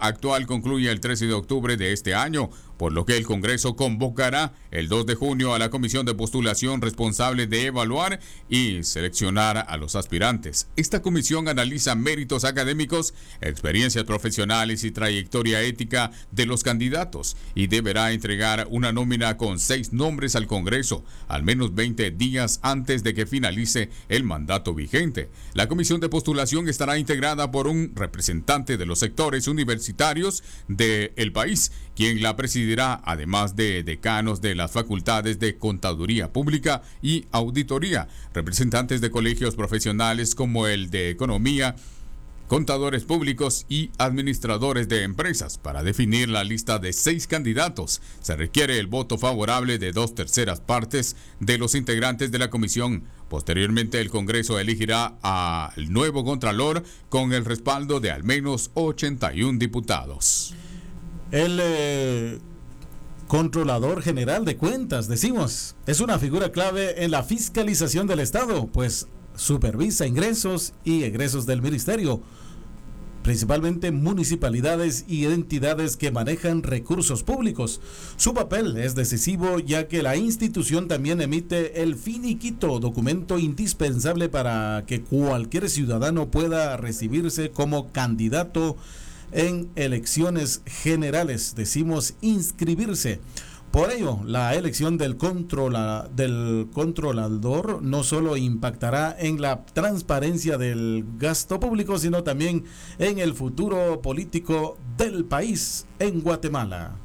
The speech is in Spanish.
actual concluye el 13 de octubre de este año, por lo que el Congreso convocará el 2 de junio a la comisión de postulación responsable de evaluar y seleccionar a los aspirantes. Esta comisión analiza méritos académicos, experiencias profesionales y trayectoria ética de los candidatos y deberá entregar una nómina con 6 nombres al Congreso, al menos 20 días antes de que finalice el mandato vigente. La comisión de postulación estará integrada por un representante de los sectores universitarios del país, quien la presidirá, además de decanos de las facultades de Contaduría Pública y Auditoría, representantes de colegios profesionales como el de Economía, contadores públicos y administradores de empresas. Para definir la lista de 6 candidatos, se requiere el voto favorable de 2/3 partes de los integrantes de la comisión. Posteriormente, el Congreso elegirá al nuevo Contralor con el respaldo de al menos 81 diputados. El Controlador General de Cuentas, decimos, es una figura clave en la fiscalización del Estado, pues supervisa ingresos y egresos del ministerio, principalmente municipalidades y entidades que manejan recursos públicos. Su papel es decisivo, ya que la institución también emite el finiquito, documento indispensable para que cualquier ciudadano pueda recibirse como candidato en elecciones generales, decimos inscribirse. Por ello, la elección del controlador no solo impactará en la transparencia del gasto público, sino también en el futuro político del país en Guatemala.